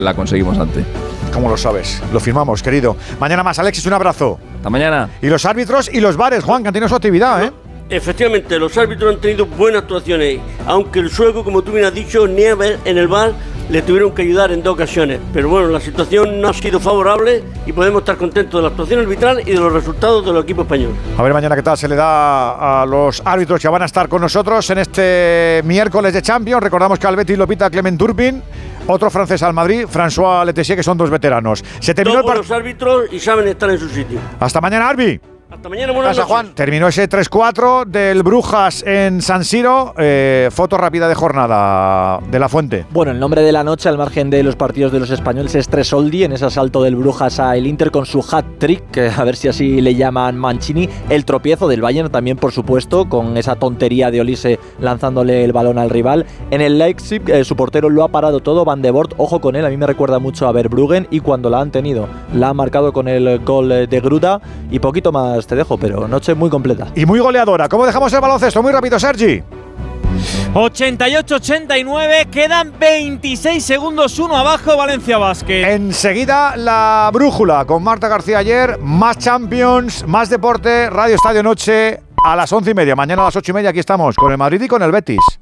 la conseguimos antes. ¿Cómo lo sabes? Lo firmamos, querido. Mañana más, Alexis, un abrazo. Hasta mañana. Y los árbitros y los bares, Juan, que han tenido su actividad, ¿eh? Efectivamente, los árbitros han tenido buenas actuaciones, aunque el sueco, como tú bien has dicho, Nieves en el VAR le tuvieron que ayudar en 2 ocasiones. Pero bueno, la situación no ha sido favorable y podemos estar contentos de la actuación arbitral y de los resultados del equipo español. A ver mañana qué tal se le da a los árbitros que van a estar con nosotros en este miércoles de Champions. Recordamos que al Betis lo pita Clement Turpin, otro francés al Madrid, François Letessier, que son 2 veteranos. Se terminó Todos los árbitros y saben estar en su sitio. Hasta mañana, Arbi. Hasta mañana, buenas noches. Juan. Terminó ese 3-4 del Brujas en San Siro. Foto rápida de jornada de La Fuente. Bueno, el nombre de la noche, al margen de los partidos de los españoles, es Tresoldi en ese asalto del Brujas a el Inter con su hat-trick, a ver si así le llaman Mancini. El tropiezo del Bayern también, por supuesto, con esa tontería de Olise lanzándole el balón al rival. En el Leipzig, su portero lo ha parado todo, Van de Voort, ojo con él, a mí me recuerda mucho a Verbruggen, y cuando la han tenido, la ha marcado con el gol de Gruda, y poquito más te dejo, pero noche muy completa. Y muy goleadora. ¿Cómo dejamos el baloncesto? Muy rápido, Sergi. 88-89, quedan 26 segundos, 1 abajo, Valencia Basket. Enseguida la brújula con Marta García ayer, más Champions, más deporte, Radio Estadio Noche a las 11:30. Mañana a las 8:30 aquí estamos con el Madrid y con el Betis.